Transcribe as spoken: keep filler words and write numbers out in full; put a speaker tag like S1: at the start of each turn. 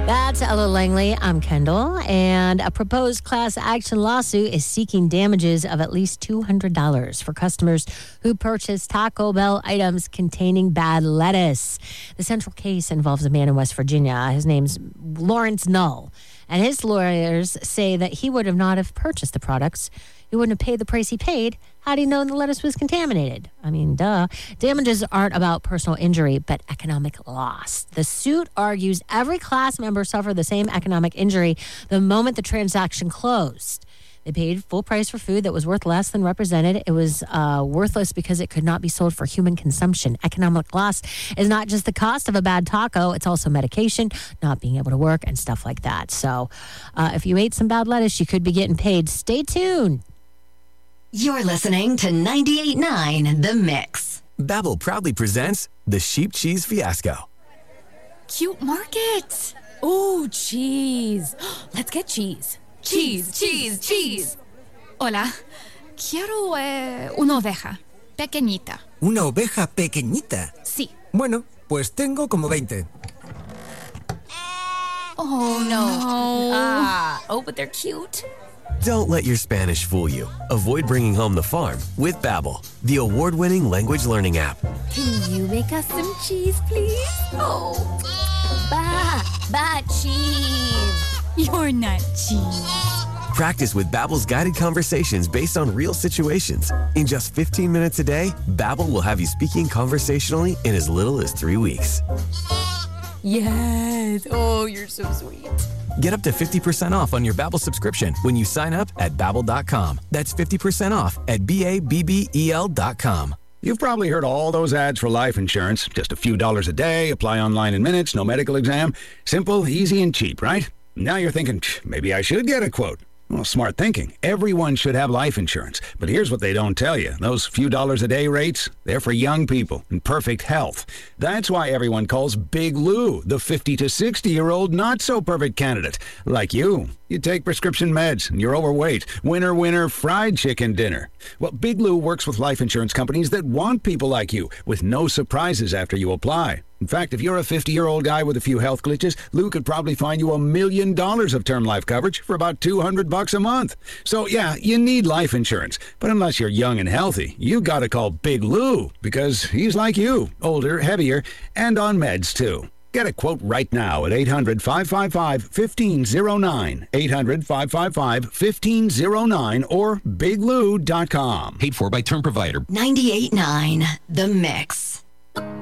S1: That's Ella Langley. I'm Kendall. And a proposed class action lawsuit is seeking damages of at least two hundred dollars for customers who purchase Taco Bell items containing bad lettuce. The central case involves a man in West Virginia. His name's Lawrence Null. And his lawyers say that he would have not have purchased the products. He wouldn't have paid the price he paid had he known the lettuce was contaminated. I mean, duh. Damages aren't about personal injury, but economic loss. The suit argues every class member suffered the same economic injury the moment the transaction closed. They paid full price for food that was worth less than represented. It was uh, worthless because it could not be sold for human consumption. Economic loss is not just the cost of a bad taco. It's also medication, not being able to work, and stuff like that. So uh, if you ate some bad lettuce, you could be getting paid. Stay tuned.
S2: You're listening to ninety-eight point nine The Mix.
S3: Babbel proudly presents the Sheep Cheese Fiasco.
S4: Cute market. Ooh, cheese. Let's get cheese. Cheese, cheese, cheese. Hola. Quiero eh, una oveja. Pequeñita.
S5: ¿Una oveja pequeñita?
S4: Sí.
S5: Bueno, pues tengo como veinte.
S4: Oh, no. Ah. Oh, but they're cute.
S3: Don't let your Spanish fool you. Avoid bringing home the farm with Babbel, the award-winning language learning app.
S4: Can you make us some cheese, please? Oh. Ba, ba, cheese. You're not cheese.
S3: Practice with Babbel's guided conversations based on real situations. In just fifteen minutes a day, Babbel will have you speaking conversationally in as little as three weeks.
S4: Yes. Oh, you're so sweet.
S6: Get up to fifty percent off on your Babbel subscription when you sign up at Babbel dot com. That's fifty percent off at B A B B E L dot com.
S7: You've probably heard all those ads for life insurance. Just a few dollars a day, apply online in minutes, no medical exam. Simple, easy, and cheap, right? Now you're thinking, maybe I should get a quote. Well, smart thinking. Everyone should have life insurance. But here's what they don't tell you. Those few dollars a day rates, they're for young people in perfect health. That's why everyone calls Big Lou the fifty to sixty-year-old not-so-perfect candidate. Like you. You take prescription meds and you're overweight. Winner, winner, fried chicken dinner. Well, Big Lou works with life insurance companies that want people like you with no surprises after you apply. In fact, if you're a fifty-year-old guy with a few health glitches, Lou could probably find you a million dollars of term life coverage for about two hundred bucks a month. So, yeah, you need life insurance. But unless you're young and healthy, you gotta call Big Lou because he's like you, older, heavier, and on meds, too. Get a quote right now at eight hundred, five five five, one five zero nine, eight hundred, five five five, one five zero nine, or big lou dot com.
S6: Paid for by Term Provider.
S2: ninety-eight point nine The Mix.